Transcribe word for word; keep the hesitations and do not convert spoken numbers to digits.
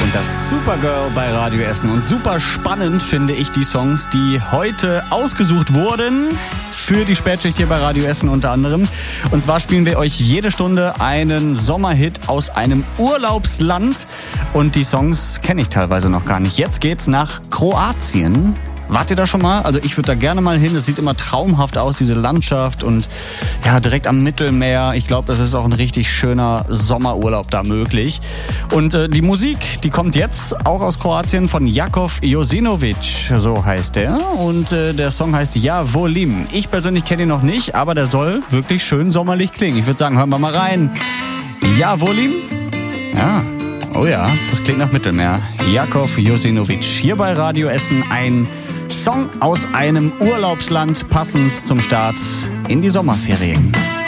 Und das Supergirl bei Radio Essen. Und super spannend finde ich die Songs, die heute ausgesucht wurden für die Spätschicht hier bei Radio Essen unter anderem. Und zwar spielen wir euch jede Stunde einen Sommerhit aus einem Urlaubsland. Und die Songs kenne ich teilweise noch gar nicht. Jetzt geht's nach Kroatien. Wart ihr da schon mal? Also ich würde da gerne mal hin. Es sieht immer traumhaft aus, diese Landschaft und ja, direkt am Mittelmeer. Ich glaube, es ist auch ein richtig schöner Sommerurlaub da möglich. Und äh, die Musik, die kommt jetzt auch aus Kroatien von Jakov Josinovic, so heißt er. Und äh, der Song heißt Ja Volim. Ich persönlich kenne ihn noch nicht, aber der soll wirklich schön sommerlich klingen. Ich würde sagen, hören wir mal rein. Ja Volim? Ja. Oh ja, das klingt nach Mittelmeer. Jakov Josinovic hier bei Radio Essen, ein Song aus einem Urlaubsland, passend zum Start in die Sommerferien.